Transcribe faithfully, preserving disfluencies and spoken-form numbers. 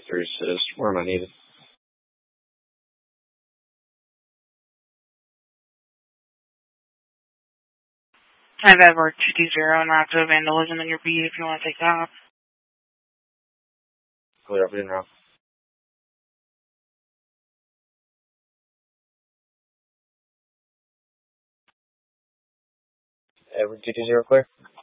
three says, where am I needed? I have Edward two two zero and active vandalism in your B if you want to take that. Clear up in now. Edward two two zero clear.